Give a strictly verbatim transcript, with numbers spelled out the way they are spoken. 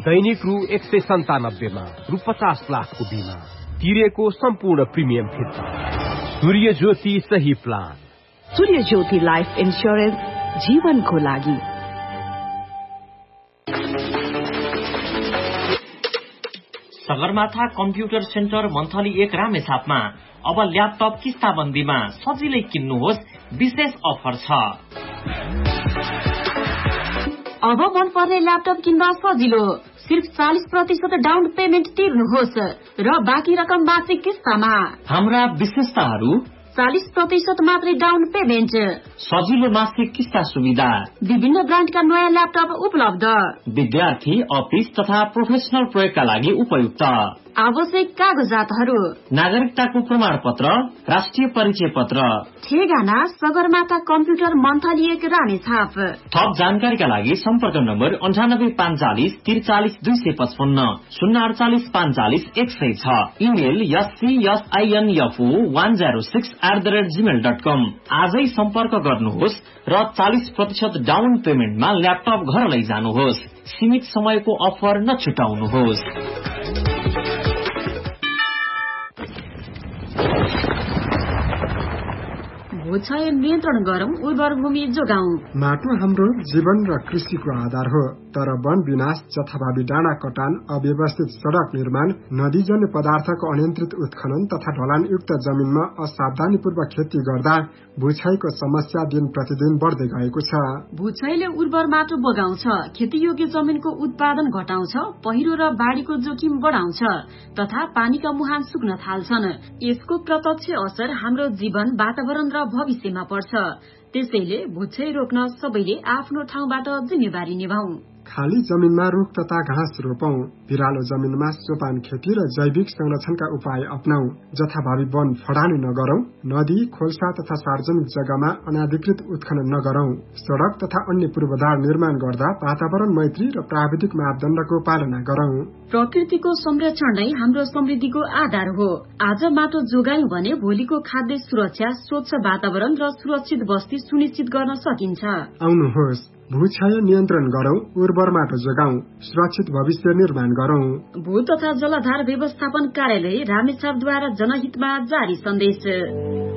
दैनिक रु एक सय सन्तानब्बेमा रु पचास लाखको बिमा तिरेको सम्पूर्ण प्रिमियम फिर्ता। सूर्य ज्योति सही प्लान। सूर्य ज्योति लाइफ इन्स्योरेन्स, जीवनको लागि। सगरमाथा कम्प्युटर सेन्टर मन्थली एक रामेछापमा अब ल्यापटप किस्ताबन्दीमा सजिलै किन्नुहोस्, विशेष अफर छ। अब मन पर्ने ल्यापटप किन्दा सजिलो, सिर्फ चालीस प्रतिशत डाउन पेमेन्ट तिर्नुहोस् र बाँकी रकम मासिक किस्तामा। हाम्रा विशेषताहरू: चालीस प्रतिशत मात्रै डाउन पेमेन्ट, सजिलो मासिक किस्ता सुविधा, विभिन्न ब्रान्डका नयाँ ल्यापटप उपलब्ध, विद्यार्थी, अफिस तथा प्रोफेसनल प्रयोगका लागि उपयुक्त, आवश्यक कागजातहरू: नागरिकताको प्रमाण पत्र, राष्ट्रिय परिचय पत्र। ठेगाना सगरमाथा कम्प्युटर मन्थली एक रामेछाप। थप जानकारीका लागि सम्पर्क नम्बर अन्ठानब्बे पाँच चालिस त्रिचालिस दुई सय पचपन्न, शून्य अडचालिस पाँच चालिस एक सय छ। Email एससीएसआइएनएफओ one zero six at the rate Gmail dot कम। आजै सम्पर्क गर्नुहोस् र चालिस प्रतिशत डाउन पेमेन्टमा ल्यापटप घर लैजानुहोस्। सीमित समयको अफर नछुटाउनुहोस्। भूक्षय नियन्त्रण गरौं, उर्वर भूमि जोगाउँ। माटो हाम्रो जीवन र कृषिको आधार हो, तर वन विनाश, जथाभावी डाँडा कटान, अव्यवस्थित सड़क निर्माण, नदीजन्य पदार्थको अनियन्त्रित उत्खनन तथा ढलानयुक्त जमिनमा असावधानीपूर्वक खेती गर्दा भूक्षयको समस्या दिन प्रतिदिन बढ्दै गएको छ। भूक्षयले उर्वर माटो बगाउँछ, खेतीयोग्य जमिनको उत्पादन घटाउँछ, पहिरो र बाढीको जोखिम बढाउँछ तथा पानीका मुहान सुक्न थाल्छन्। यसको प्रत्यक्ष असर हाम्रो जीवन, वातावरण र भविष्यमा पर्छ। त्यसैले भूक्षय रोक्न सबैले आफ्नो ठाउँबाट जिम्मेवारी निभाऊ। खाली जमिनमा रुख तथा घाँस रोपौं, भिरालो जमिनमा सोपान खेती र जैविक संरक्षणका उपाय अपनाऊ, जथाभावी वन फडानी नगरौं, नदी, खोल्सा तथा सार्वजनिक जग्गामा अनाधिकृत उत्खनन नगरौं, सड़क तथा अन्य पूर्वाधार निर्माण गर्दा वातावरण मैत्री र प्राविधिक मापदण्डको पालना गरौं। प्रकृतिको संरक्षण नै हाम्रो समृद्धिको आधार हो। आज माटो जोगायौं भने भोलिको खाद्य सुरक्षा, स्वच्छ वातावरण र सुरक्षित बस्ती सुनिश्चित गर्न सकिन्छ। आउनुहोस्, भूक्षय नियन्त्रण गरौं, उर्वर माटो जोगाउँ, सुरक्षित भविष्य निर्माण गरौं। भू तथा जलाधार व्यवस्थापन कार्यालय रामेछापद्वारा जनहितमा जारी सन्देश।